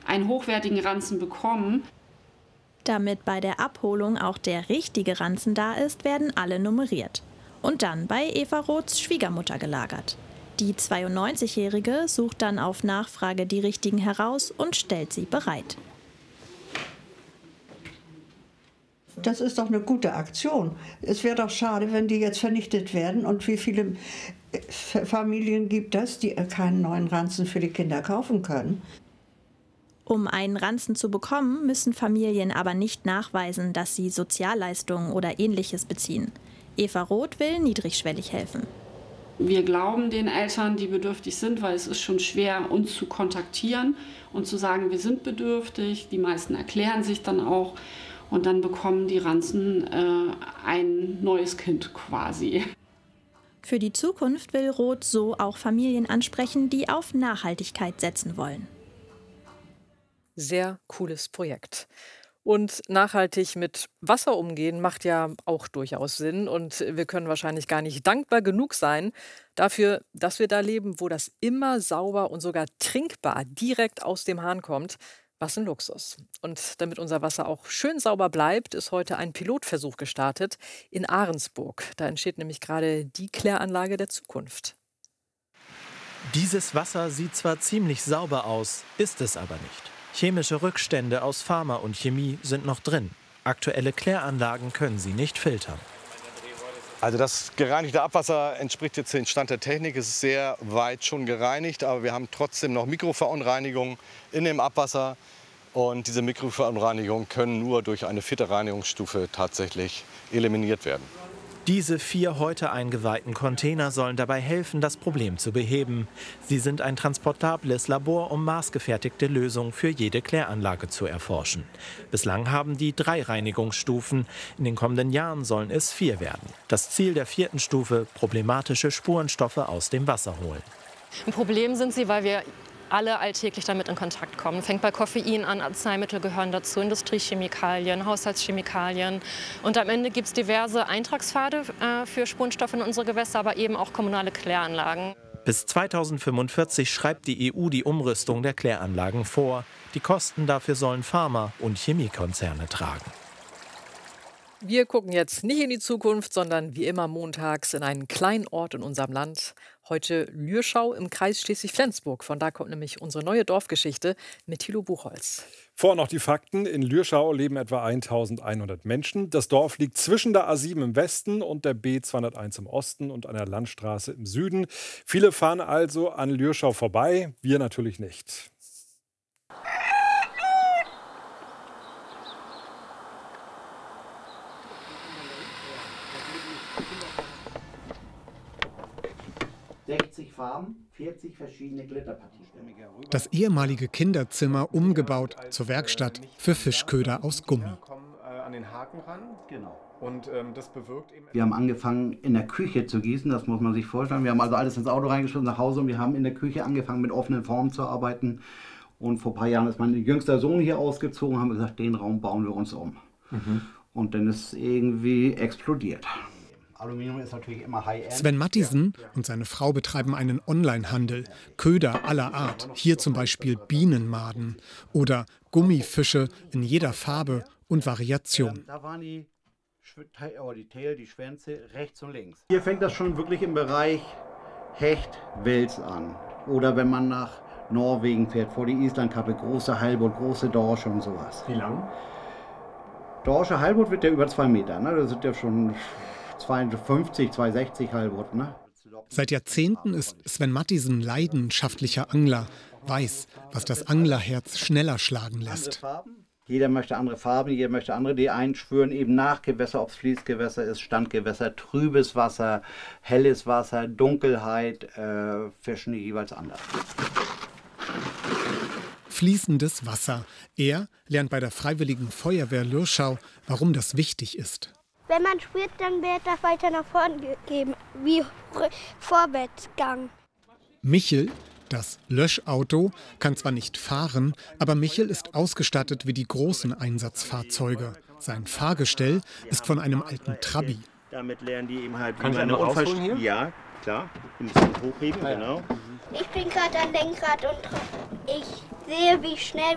einen hochwertigen Ranzen bekommen. Damit bei der Abholung auch der richtige Ranzen da ist, werden alle nummeriert. Und dann bei Eva Roths Schwiegermutter gelagert. Die 92-Jährige sucht dann auf Nachfrage die richtigen heraus und stellt sie bereit. Das ist doch eine gute Aktion. Es wäre doch schade, wenn die jetzt vernichtet werden. Und wie viele Familien gibt es, die keinen neuen Ranzen für die Kinder kaufen können? Um einen Ranzen zu bekommen, müssen Familien aber nicht nachweisen, dass sie Sozialleistungen oder Ähnliches beziehen. Eva Roth will niedrigschwellig helfen. Wir glauben den Eltern, die bedürftig sind, weil es ist schon schwer, uns zu kontaktieren und zu sagen, wir sind bedürftig. Die meisten erklären sich dann auch und dann bekommen die Ranzen ein neues Kind quasi. Für die Zukunft will Roth so auch Familien ansprechen, die auf Nachhaltigkeit setzen wollen. Sehr cooles Projekt. Und nachhaltig mit Wasser umgehen macht ja auch durchaus Sinn. Und wir können wahrscheinlich gar nicht dankbar genug sein dafür, dass wir da leben, wo das immer sauber und sogar trinkbar direkt aus dem Hahn kommt. Was ein Luxus. Und damit unser Wasser auch schön sauber bleibt, ist heute ein Pilotversuch gestartet in Ahrensburg. Da entsteht nämlich gerade die Kläranlage der Zukunft. Dieses Wasser sieht zwar ziemlich sauber aus, ist es aber nicht. Chemische Rückstände aus Pharma und Chemie sind noch drin. Aktuelle Kläranlagen können sie nicht filtern. Also das gereinigte Abwasser entspricht jetzt dem Stand der Technik. Es ist sehr weit schon gereinigt, aber wir haben trotzdem noch Mikroverunreinigungen in dem Abwasser. Und diese Mikroverunreinigungen können nur durch eine vierte Reinigungsstufe tatsächlich eliminiert werden. Diese 4 heute eingeweihten Container sollen dabei helfen, das Problem zu beheben. Sie sind ein transportables Labor, um maßgefertigte Lösungen für jede Kläranlage zu erforschen. Bislang haben die 3 Reinigungsstufen. In den kommenden Jahren sollen es 4 werden. Das Ziel der 4. Stufe: problematische Spurenstoffe aus dem Wasser holen. Ein Problem sind sie, weil wir alle alltäglich damit in Kontakt kommen. Fängt bei Koffein an, Arzneimittel gehören dazu, Industriechemikalien, Haushaltschemikalien. Und am Ende gibt es diverse Eintragspfade für Spurenstoffe in unsere Gewässer, aber eben auch kommunale Kläranlagen. Bis 2045 schreibt die EU die Umrüstung der Kläranlagen vor. Die Kosten dafür sollen Pharma- und Chemiekonzerne tragen. Wir gucken jetzt nicht in die Zukunft, sondern wie immer montags in einen kleinen Ort in unserem Land. Heute Lürschau im Kreis Schleswig-Flensburg. Von da kommt nämlich unsere neue Dorfgeschichte mit Thilo Buchholz. Vorher noch die Fakten. In Lürschau leben etwa 1100 Menschen. Das Dorf liegt zwischen der A7 im Westen und der B201 im Osten und einer Landstraße im Süden. Viele fahren also an Lürschau vorbei, wir natürlich nicht. Farben, 40 verschiedene Glitterpartien. Das ehemalige Kinderzimmer umgebaut zur Werkstatt für Fischköder aus Gummi. Wir haben angefangen, in der Küche zu gießen, das muss man sich vorstellen. Wir haben also alles ins Auto reingeschmissen nach Hause und wir haben in der Küche angefangen, mit offenen Formen zu arbeiten. Und vor ein paar Jahren ist mein jüngster Sohn hier ausgezogen und haben gesagt, den Raum bauen wir uns um. Und dann ist es irgendwie explodiert. Aluminium ist natürlich immer High-End. Sven Mattisen und seine Frau betreiben einen Onlinehandel. Köder aller Art, hier zum Beispiel Bienenmaden oder Gummifische in jeder Farbe und Variation. Da waren die Schwänze rechts und links. Hier fängt das schon wirklich im Bereich Hecht, Wels an. Oder wenn man nach Norwegen fährt, vor die Islandkappe, große Heilbutt, große Dorsche und sowas. Wie lang? Dorsche Heilbutt wird ja über 2 Meter, ne? Das sind ja schon 250, 260 Heilbutt, ne? Seit Jahrzehnten ist Sven Mattisen leidenschaftlicher Angler, weiß, was das Anglerherz schneller schlagen lässt. Jeder möchte andere Farben, jeder möchte andere. Die einen schwören eben nach Gewässer, ob es Fließgewässer ist, Standgewässer, trübes Wasser, helles Wasser, Dunkelheit, fischen die jeweils anders. Fließendes Wasser. Er lernt bei der Freiwilligen Feuerwehr Lürschau, warum das wichtig ist. Wenn man schwirrt, dann wird das weiter nach vorne gegeben, wie Vorwärtsgang. Michel, das Löschauto, kann zwar nicht fahren, aber Michel ist ausgestattet wie die großen Einsatzfahrzeuge. Sein Fahrgestell ist von einem alten Trabi. Damit lernen die eben halt, wie man eine Unfallstelle hier? Ja, klar. Du musst ihn hochheben, genau. Ich bin gerade am Lenkrad und ich sehe, wie schnell